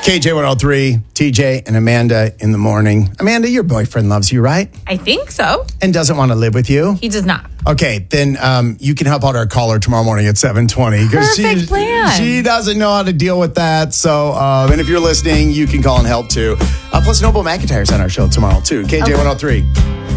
KJ103, TJ and Amanda in the morning. Amanda, your boyfriend loves you, right? I think so. And doesn't want to live with you? He does not. Okay, then you can help out our caller tomorrow morning at 7:20. Perfect plan. She doesn't know how to deal with that. So, and if you're listening, you can call and help too. Plus, Noble McIntyre's on our show tomorrow too. KJ103.